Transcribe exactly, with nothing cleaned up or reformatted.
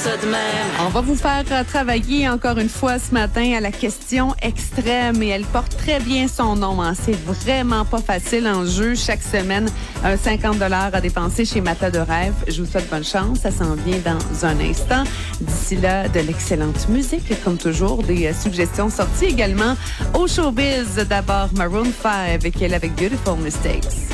ça de même. On va vous faire euh, travailler encore une fois ce matin à la question extrême et elle porte très bien son nom. Hein. C'est vraiment pas facile en jeu. Chaque semaine, un cinquante dollars à dépenser chez Mata de Rêve. Je vous souhaite bonne chance. Ça s'en vient dans un instant. D'ici là, de l'excellente musique, comme toujours, des euh, suggestions sorties également au showbiz. D'abord, Maroon five, qui est avec Beautiful Mistakes.